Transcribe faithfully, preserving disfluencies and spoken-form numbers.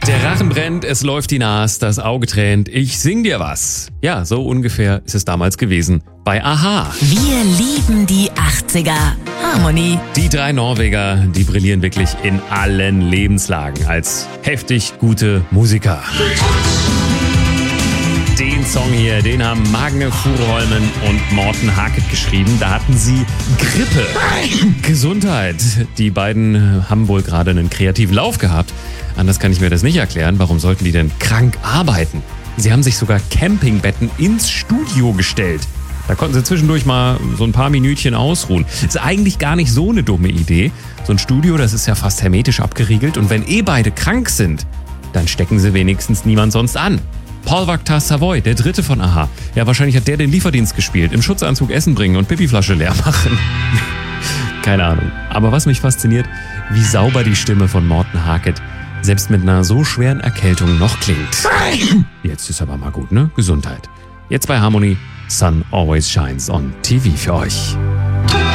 Der Rachen brennt, es läuft die Nase, das Auge tränt, ich sing dir was. Ja, so ungefähr ist es damals gewesen bei a-ha. Wir lieben die achtziger. Harmony. Die drei Norweger, die brillieren wirklich in allen Lebenslagen als heftig gute Musiker. Den Song hier, den haben Magne Furuholmen und Morten Harket geschrieben. Da hatten sie Grippe. Gesundheit. Die beiden haben wohl gerade einen kreativen Lauf gehabt. Anders kann ich mir das nicht erklären. Warum sollten die denn krank arbeiten? Sie haben sich sogar Campingbetten ins Studio gestellt. Da konnten sie zwischendurch mal so ein paar Minütchen ausruhen. Ist eigentlich gar nicht so eine dumme Idee. So ein Studio, das ist ja fast hermetisch abgeriegelt. Und wenn eh beide krank sind, dann stecken sie wenigstens niemand sonst an. Paul Wachter Savoy, der dritte von a-ha. Ja, wahrscheinlich hat der den Lieferdienst gespielt. Im Schutzanzug Essen bringen und Pipiflasche leer machen. Keine Ahnung. Aber was mich fasziniert, wie sauber die Stimme von Morten Harket selbst mit einer so schweren Erkältung noch klingt. Jetzt ist aber mal gut, ne? Gesundheit. Jetzt bei Harmony, Sun Always Shines on T V für euch.